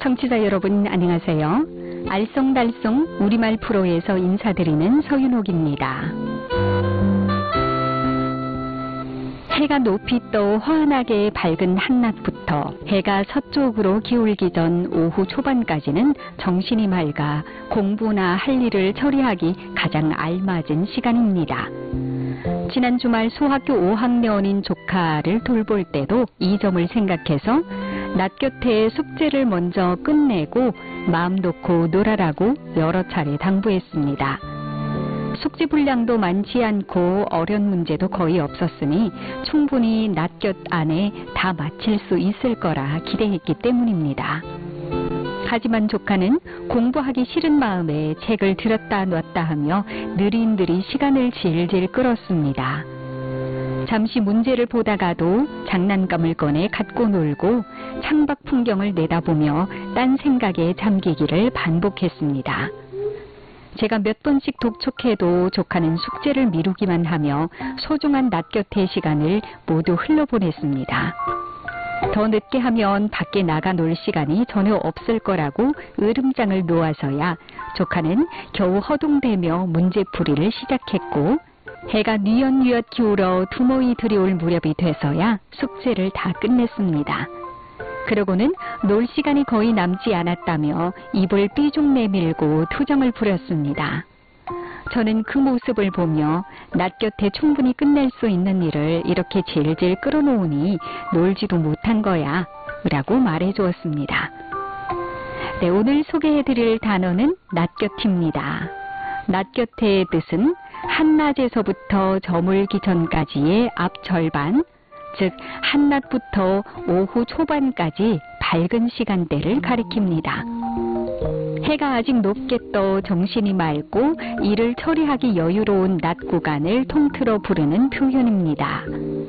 청취자 여러분 안녕하세요. 알쏭달쏭 우리말 프로에서 인사드리는 서윤옥입니다. 해가 높이 떠 환하게 밝은 한낮부터 해가 서쪽으로 기울기 전 오후 초반까지는 정신이 맑아 공부나 할 일을 처리하기 가장 알맞은 시간입니다. 지난 주말 소학교 5학년인 조카를 돌볼 때도 이 점을 생각해서 낮 곁에 숙제를 먼저 끝내고 마음 놓고 놀아라고 여러 차례 당부했습니다. 숙제 분량도 많지 않고 어려운 문제도 거의 없었으니 충분히 낮 곁 안에 다 마칠 수 있을 거라 기대했기 때문입니다. 하지만 조카는 공부하기 싫은 마음에 책을 들었다 놨다 하며 느릿느릿 시간을 질질 끌었습니다. 잠시 문제를 보다가도 장난감을 꺼내 갖고 놀고 창밖 풍경을 내다보며 딴 생각에 잠기기를 반복했습니다. 제가 몇 번씩 독촉해도 조카는 숙제를 미루기만 하며 소중한 낮 곁의 시간을 모두 흘려보냈습니다. 더 늦게 하면 밖에 나가 놀 시간이 전혀 없을 거라고 으름장을 놓아서야 조카는 겨우 허둥대며 문제풀이를 시작했고 해가 뉘엿뉘엿 기울어 두모이 들이올 무렵이 돼서야 숙제를 다 끝냈습니다. 그러고는 놀 시간이 거의 남지 않았다며 입을 삐죽 내밀고 투정을 부렸습니다. 저는 그 모습을 보며 낮 곁에 충분히 끝낼 수 있는 일을 이렇게 질질 끌어놓으니 놀지도 못한 거야 라고 말해주었습니다. 네, 오늘 소개해드릴 단어는 낮 곁입니다. 낮 곁의 뜻은 한낮에서부터 저물기 전까지의 앞 절반, 즉 한낮부터 오후 초반까지 밝은 시간대를 가리킵니다. 해가 아직 높게 떠 정신이 맑고 일을 처리하기 여유로운 낮 구간을 통틀어 부르는 표현입니다.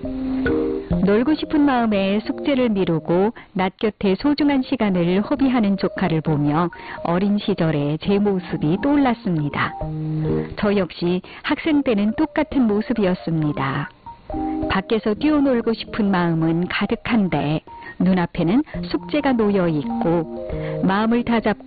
놀고 싶은 마음에 숙제를 미루고 낮 곁에 소중한 시간을 허비하는 조카를 보며 어린 시절의 제 모습이 떠올랐습니다. 저 역시 학생 때는 똑같은 모습이었습니다. 밖에서 뛰어놀고 싶은 마음은 가득한데 눈앞에는 숙제가 놓여 있고 마음을 다잡고